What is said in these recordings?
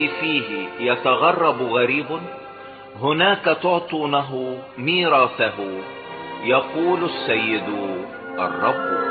فيه يتغرب غريب هناك تعطونه ميراثه، يقول السيد الرب.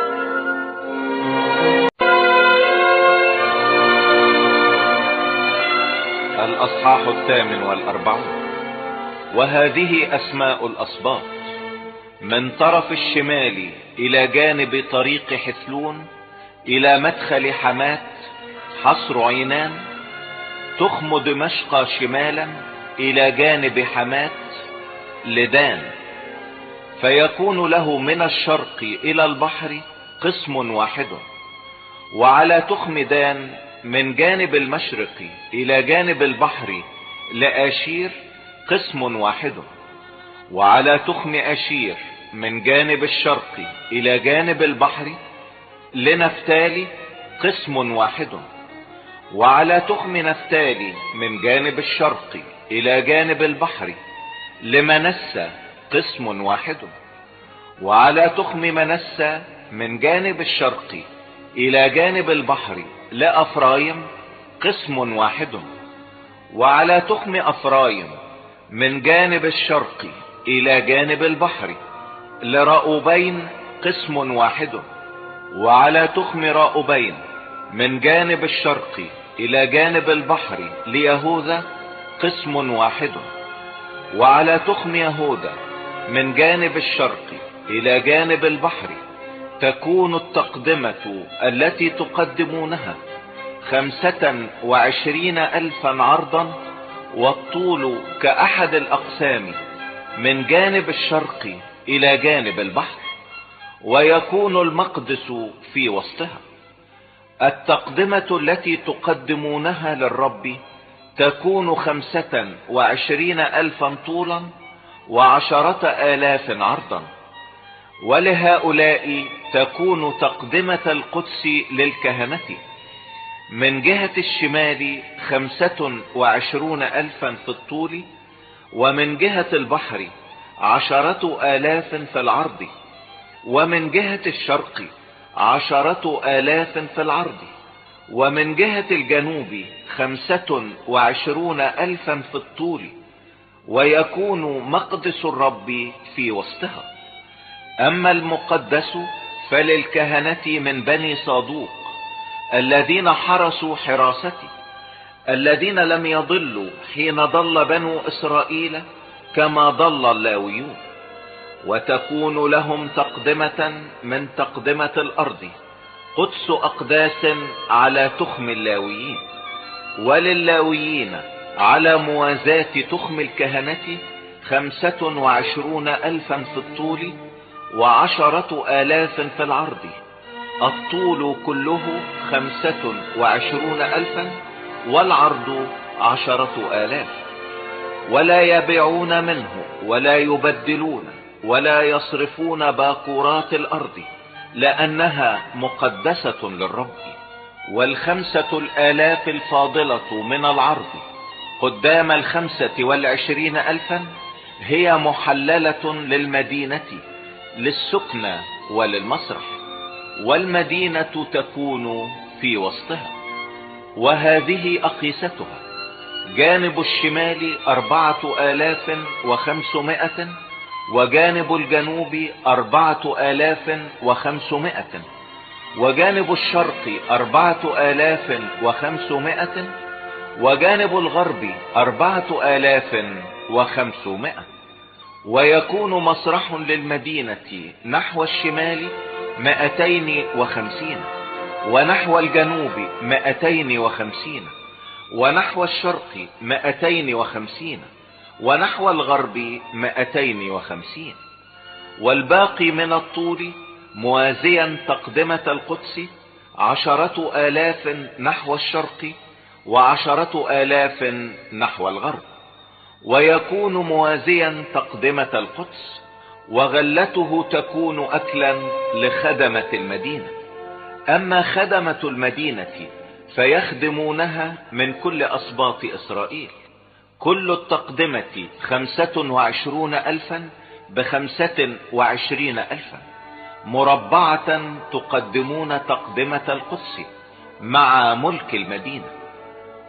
الأصحاح 48. وهذه أسماء الأسباط: من طرف الشمال إلى جانب طريق حثلون إلى مدخل حمات حصر عينان، تخم دمشق شمالا إلى جانب حمات لدان، فيكون له من الشرق إلى البحر قسم واحد. وعلى تخم دان من جانب المشرق إلى جانب البحر لآشير قسم واحد. وعلى تخم آشير من جانب الشرق إلى جانب البحر لنفتالي قسم واحد. وعلى تخم نفتالي من جانب الشرق إلى جانب البحر لمنسى قسم واحد. وعلى تخم منسى من جانب الشرق إلى جانب البحر لأفرايم قسم واحد. وعلى تخم أفرايم من جانب الشرق إلى جانب البحر لرأوبين قسم واحد. وعلى تخم رأوبين من جانب الشرق إلى جانب البحر ليهوذا قسم واحد. وعلى تخم يهوذا من جانب الشرق إلى جانب البحر تكون التقدمة التي تقدمونها 25,000 عرضا، والطول كأحد الأقسام من جانب الشرق إلى جانب البحر، ويكون المقدس في وسطها. التقدمة التي تقدمونها للرب تكون 25,000 طولا و10,000 عرضا. ولهؤلاء تكون تقدمة القدس للكهنة: من جهة الشمال 25,000 في الطول، ومن جهة البحر 10,000 في العرض، ومن جهة الشرق 10,000 في العرض، ومن جهة الجنوب 25,000 في الطول، ويكون مقدس الرب في وسطها. أما المقدس فللكهنة من بني صادوق الذين حرسوا حراستي، الذين لم يضلوا حين ضل بنو إسرائيل كما ضل اللاويون. وتكون لهم تقدمة من تقدمة الأرض قدس أقداس على تخم اللاويين، وللاويين على موازاة تخم الكهنة 25,000 في الطول و10,000 في العرض. الطول كله 25,000 والعرض 10,000. ولا يبيعون منه ولا يبدلون ولا يصرفون باكورات الأرض، لأنها مقدسة للرب. 5,000 الفاضلة من العرض قدام 25,000 هي محللة للمدينة للسكنى وللمسرح، والمدينة تكون في وسطها. وهذه أقيستها: جانب الشمال 4,500، وجانب الجنوب 4,500، وجانب الشرق 4,500، وجانب الغرب 4,500. ويكون مسرح للمدينة نحو الشمال 250، ونحو الجنوب 250، ونحو الشرق 250، ونحو الغرب 250. والباقي من الطول موازيا تقدمة القدس 10,000 نحو الشرق و10,000 نحو الغرب. ويكون موازيا تقدمة القدس، وغلته تكون أكلا لخدمة المدينة. أما خدمة المدينة فيخدمونها من كل أسباط إسرائيل. كل التقدمة 25,000 ب25,000 مربعة، تقدمون تقدمة القدس مع ملك المدينة.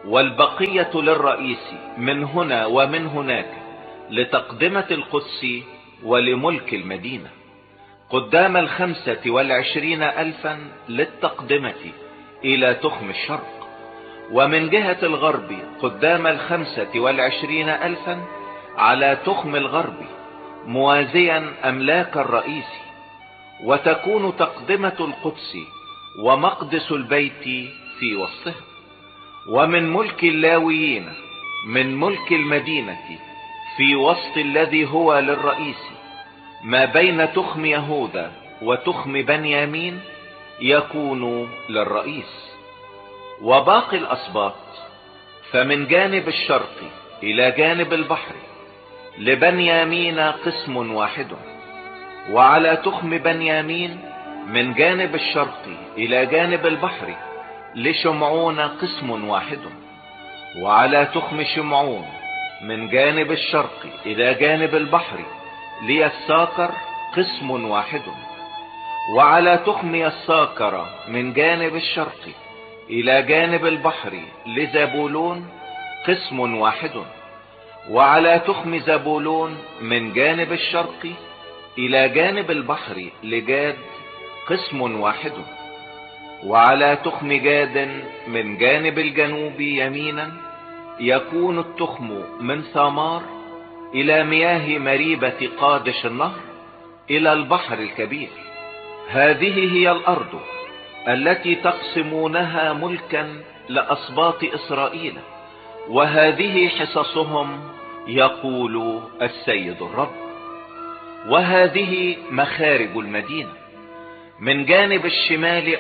والبقية للرئيس من هنا ومن هناك لتقدمة القدس ولملك المدينة. قدام 25,000 للتقدمة إلى تخم الشرق. ومن جهة الغرب قدام 25,000 على تخم الغرب موازيا أملاك الرئيس. وتكون تقدمة القدس ومقدس البيت في وسطها. ومن ملك اللاويين من ملك المدينة في وسط الذي هو للرئيس ما بين تخم يهوذا وتخم بنيامين يكون للرئيس. وباقي الأسباط فمن جانب الشرق إلى جانب البحر لبنيامين قسم واحد. وعلى تخم بنيامين من جانب الشرق إلى جانب البحر لشمعون قسم واحد. وعلى تخم شمعون من جانب الشرق إلى جانب البحر ليساكر قسم واحد. وعلى تخم يساكر من جانب الشرق إلى جانب البحر لزبولون قسم واحد. وعلى تخم زبولون من جانب الشرق إلى جانب البحر لجاد قسم واحد. وعلى تخم جاد من جانب الجنوب يمينا يكون التخم من ثمار إلى مياه مريبة قادش النهر إلى البحر الكبير. هذه هي الأرض التي تقسمونها ملكا لأسباط إسرائيل، وهذه حصصهم يقول السيد الرب. وهذه مخارج المدينة: من جانب الشمال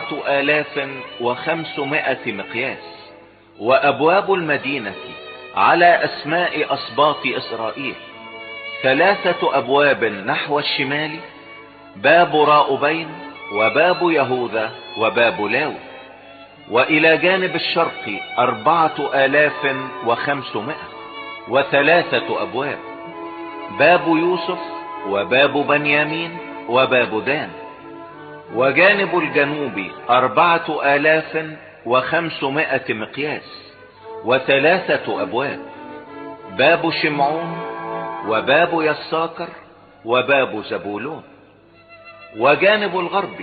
4,500 مقياس. وأبواب المدينة على أسماء أسباط إسرائيل 3 أبواب نحو الشمال: باب راؤبين وباب يهوذا وباب لاوي. وإلى جانب الشرق 4,503 أبواب: باب يوسف وباب بنيامين وباب دان. وجانب الجنوب 4,500 مقياس و3 أبواب: باب شمعون وباب يساكر وباب زبولون. وجانب الغرب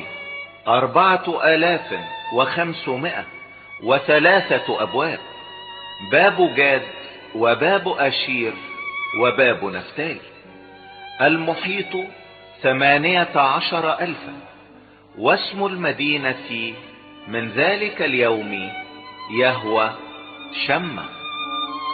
4,503 أبواب: باب جاد وباب أشير وباب نفتالي. المحيط 18,000. واسم المدينة من ذلك اليوم يهوى شمة.